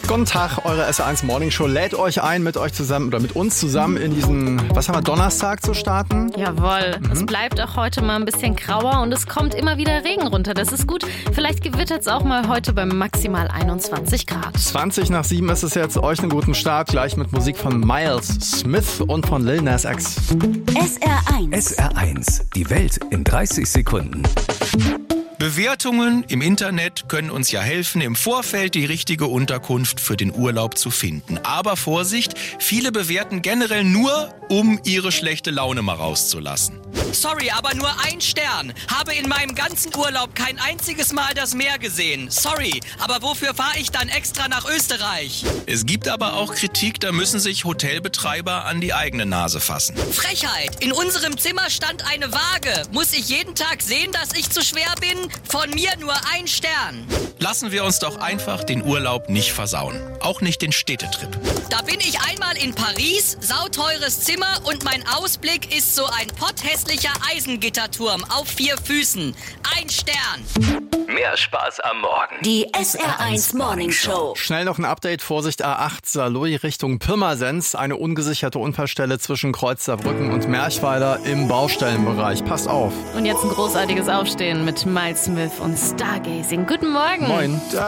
Guten Tag, eure SR1 Morning Show lädt euch ein, mit euch zusammen oder mit uns zusammen in diesen, was haben wir, Donnerstag zu starten? Jawohl, es bleibt auch heute mal ein bisschen grauer und es kommt immer wieder Regen runter. Das ist gut. Vielleicht gewittert es auch mal heute bei maximal 21 Grad. 20 nach 7 ist es jetzt. Euch einen guten Start. Gleich mit Musik von Miles Smith und von Lil Nas X. SR1. SR1, die Welt in 30 Sekunden. Bewertungen im Internet können uns ja helfen, im Vorfeld die richtige Unterkunft für den Urlaub zu finden. Aber Vorsicht, viele bewerten generell nur, um ihre schlechte Laune mal rauszulassen. Sorry, aber nur 1 Stern. Habe in meinem ganzen Urlaub kein einziges Mal das Meer gesehen. Sorry, aber wofür fahre ich dann extra nach Österreich? Es gibt aber auch Kritik, da müssen sich Hotelbetreiber an die eigene Nase fassen. Frechheit! In unserem Zimmer stand eine Waage. Muss ich jeden Tag sehen, dass ich zu schwer bin? Von mir nur 1 Stern. Lassen wir uns doch einfach den Urlaub nicht versauen. Auch nicht den Städtetrip. Da bin ich einmal in Paris, sauteures Zimmer und mein Ausblick ist so ein potthässlicher Eisengitterturm auf 4 Füßen. 1 Stern. Mehr Spaß am Morgen. Die SR1 Morning Show. Schnell noch ein Update. Vorsicht A8 Saarlouis Richtung Pirmasens. Eine ungesicherte Unfallstelle zwischen Kreuz Saarbrücken und Merchweiler im Baustellenbereich. Passt auf. Und jetzt ein großartiges Aufstehen mit Miles Smith und Stargazing. Guten Morgen. Moin.